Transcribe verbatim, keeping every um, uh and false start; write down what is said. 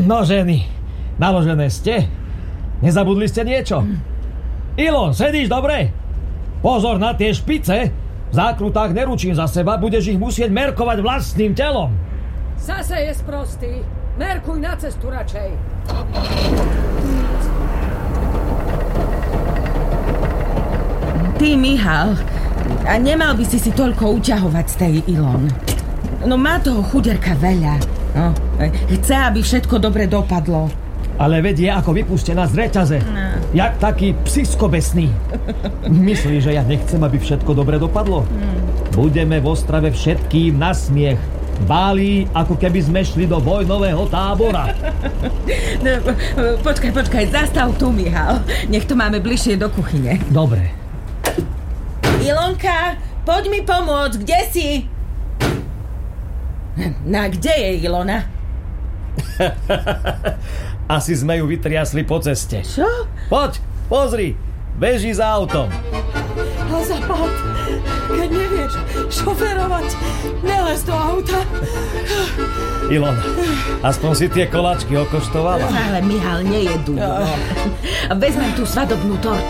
No ženy, naložené ste? Nezabudli ste niečo? Ilon, sedíš dobre? Pozor na tie špice. V zákrutách neručím za seba, budeš ich musieť merkovať vlastným telom. Zase je sprostý. Merkuj na cestu radšej. Ty, Michal, a nemal by si si toľko uťahovať z tej Ilon. No má toho chuderka veľa. No, chce, aby všetko dobre dopadlo. Ale vedie ako vypustená z reťaze. No. Jak taký psiskobesný. Myslí, že ja nechcem, aby všetko dobre dopadlo? Mm. Budeme v Ostrave všetkým na smiech. Báli, ako keby sme šli do vojnového tábora. No, počkaj, počkaj, zastav tu, Michal. Nech to máme bližšie do kuchyne. Dobre. Ilonka, poď mi pomôcť, kde si? Na kde je Ilona? Asi sme ju vytriasli po ceste. Čo? Poď, pozri, beží za autom. A zapad, keď nevieš šoferovať, nelez do auta. Ilona, aspoň si tie koláčky okoštovala. Ale Michal, nejedú. No. Vezmem tú svadobnú tortu.